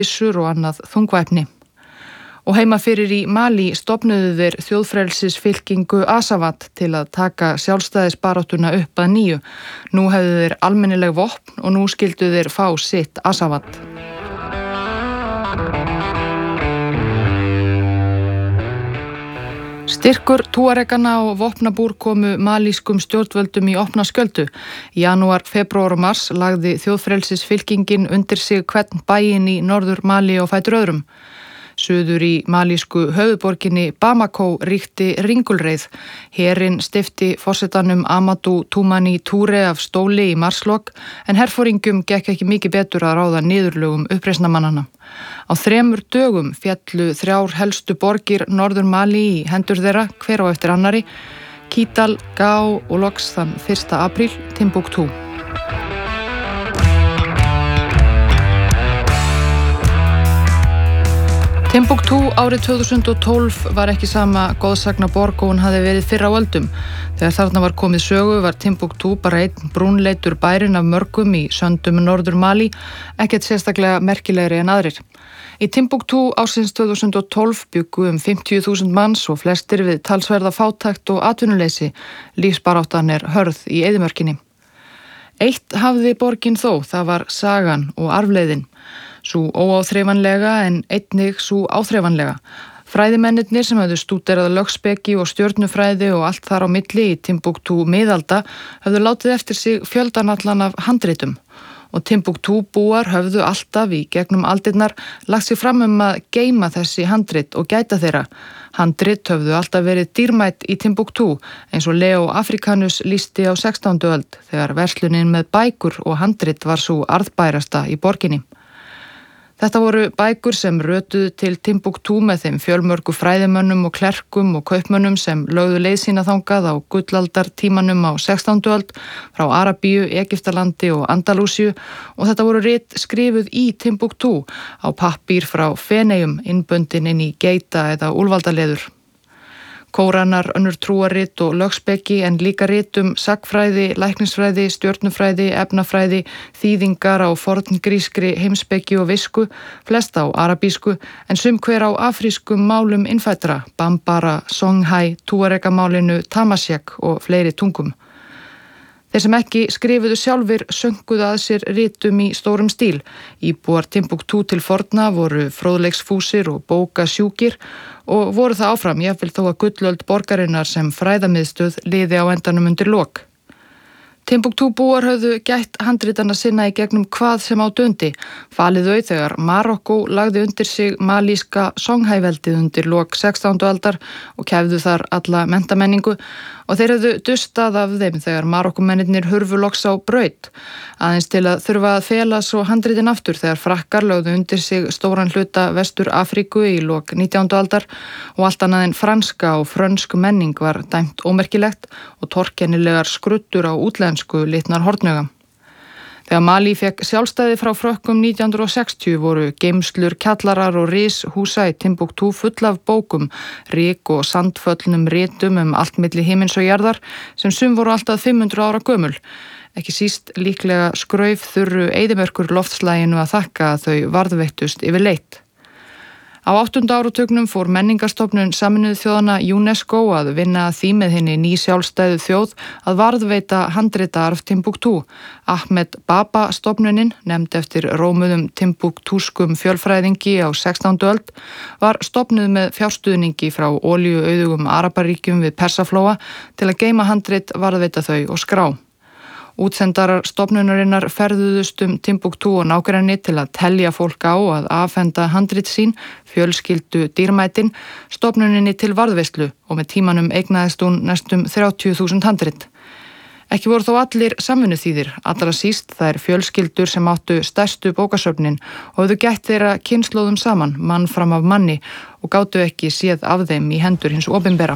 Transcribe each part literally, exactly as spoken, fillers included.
byssur og annað þungvæpni. Og heima fyrir í Malí stofnuðu þeir þjóðfrelsisfylkingu Azawad til að taka sjálfstæðisbaráttuna upp að nýju. Nú hefðu þeir almennileg vopn og nú skildu þeir fá sitt Azawad. Styrkur túaregana og vopnabúr komu malískum stjórnvöldum í opna skjöldu. Í janúar, febrúar og mars lagði þjóðfrelsisfylkingin undir sig hvern bæinn í norður Malí og fætur öðrum. Suður í malísku höfuðborginni Bamako ríkti ringulreið. Herinn steypti forsetanum Amadou Toumani Touré af stóli í marslok, en herforingjum gekk ekki mikið betur að ráða niðurlögum uppreisnarmannanna. Á þremur dögum féllu þrjár helstu borgir norður Malí í hendur þeirra, hver á eftir annari, Kidal, Gao og loks þann fyrsta apríl Timbuktu. Timbuktu árið tvö þúsund og tólf var ekki sama góðsagna borg og hún hafði verið fyrr á öldum. Þegar þarna var komið sögu var Timbuktu bara einn brúnleitur bærinn af mörgum í söndum norður Malí, ekkert sérstaklega merkilegri en aðrir. Í Timbuktu ársins tvö þúsund og tólf bjuggu um fimmtíu þúsund manns og flestir við talsverða fátækt og atvinnuleysi. Lífsbaráttan er hörð í eyðimörkinni. Eitt hafði borgin þó, það var sagan og arfleiðin. Sú óáþreifanlega en einnig sú áþreifanlega. Fræðimennirnir sem höfðu stúderað lögspeki og stjörnufræði og allt þar á milli í Timbuktu miðalda höfðu látið eftir sig fjöldanallan af handritum. Og Timbuktu búar höfðu alltaf í gegnum aldirnar lagt sig fram um að geyma þessi handrit og gæta þeirra. Handrit höfðu alltaf verið dýrmætt í Timbuktu, eins og Leo Africanus lýsti á sextándu öld þegar verslunin með bækur og handrit var svo arðbærasta í borginni. Þetta voru bækur sem rötuðu til Timbuktu með þeim fjölmörgu fræðimönnum og klerkum og kaupmönnum sem lögðu leið sína þangað á gullaldartímanum á sextándu öld frá Arabíu, Egyptalandi og Andalúsíu og þetta voru rit skrifuð í Timbuktu á pappír frá Feneyjum innbundin inn í geita eða úlfaldaleður. Kóranar, önnur trúarit og lögspeki en líka rit um sagnfræði, læknisfræði, stjörnufræði, efnafræði, þýðingar á forngrískri heimspeki og visku, flest á arabísku en sum hver á afrískum málum innfæddra, Bambara, Songhai, Túaregamálinu, Tamasjek og fleiri tungum. Þeir sem ekki skrifuðu sjálfir sönguðu að sér ritum í stórum stíl. Íbúar Timbuktu til forna voru fróðleiksfúsir og bókasjúkir og voru það áfram, jafnvel þó að gullöld borgarinnar sem fræðamiðstöð liði á endanum undir lok. Timbuktu búar höfðu gætt handritana sinna í gegnum hvað sem á dundi. Falið þau þegar Marokko lagði undir sig malíska Songhai-veldið undir lok sextándu aldar og kæfðu þar alla menntamenningu og þeir höfðu dustað af þeim þegar Marokkomennirnir hurfu loks á braut. Aðeins til að þurfa að fela svo handritin aftur þegar Frakkar lögðu undir sig stóran hluta Vestur Afríku í lok nítjándu aldar og allt annað en franska og frönsk menning var dæmt ómerkilegt og torkennilegar skruddur á útlensku litnar hornauga. Þegar Malí fekk sjálfstæði frá Frökkum nítján hundruð og sextíu voru geymslur, kjallarar og rishúsa í Timbuktu full af bókum, ryk og sandföllnum ritum um allt milli himins og jarðar sem sum voru alltaf fimm hundruð ára gömul. Ekki síst líklega skrauf þurru eyðimörkur loftslaginu að þakka að þau varðveittust yfir leitt. Á áttunda áratugnum fór menningarstofnun Sameinuðu þjóðanna UNESCO að vinna að því með hinni ný sjálfstæðu þjóð að varðveita handritaarf Timbuktu. Ahmed Baba stofnunin, nefnd eftir rómuðum timbuktuskum fjölfræðingi á sextándu öld, var stofnuð með fjárstuðningi frá olíuauðugum Arabaríkjum við Persaflóa til að geyma handrit, varðveita þau og skrá. Útsendarar stofnunarinnar ferðuðust um Timbuktu og nágrenni til að telja fólk á að afhenda handrit sín, fjölskyldu dýrmætin, stofnuninni til varðveislu og með tímanum eignaðist hún næstum þrjátíu þúsund handrit. Ekki voru þó allir samvinnuþýðir, allra síst þær fjölskyldur sem áttu stærstu bókasöfnin og höfðu gætt þeirra kynslóðum saman, mann fram af manni og gátu ekki séð af þeim í hendur hins opinbera.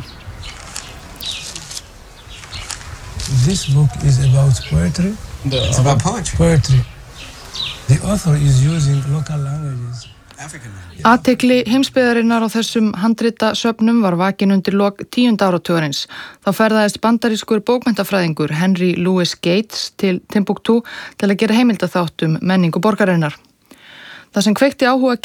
This book is about poetry. It's about poetry. Poetry. The author is using local languages. Athygli heimsbyggðarinnar á þessum handritasöfnum var vakin undir lok tíunda áratugarins. Þá ferðaðist bandarískur bókmenntafræðingur Henry Louis Gates til Timbuktu til að gera heimildaþátt um menningu borgarinnar. Það sem kveikti áhuga